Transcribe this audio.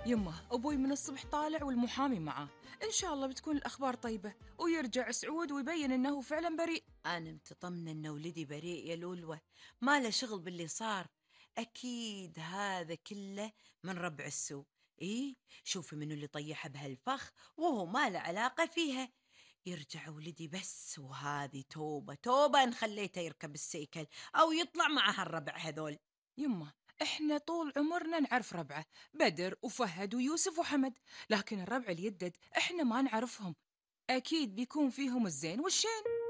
يمه أبوي من الصبح طالع والمحامي معاه، إن شاء الله بتكون الأخبار طيبة ويرجع سعود ويبين إنه فعلا بريء. أنا متطمنة إن ولدي بريء يا لولوة، ما له شغل باللي صار. أكيد هذا كله من ربع السوء. إيه، شوفي منو اللي طيحها بهالفخ وهو ما له علاقة فيها. يرجع ولدي بس، وهذه توبة توبة إن خليته يركب السيكل أو يطلع مع هالربع هذول. يمه إحنا طول عمرنا نعرف ربعه، بدر وفهد ويوسف وحمد، لكن الربع اليدد إحنا ما نعرفهم. أكيد بيكون فيهم الزين والشين.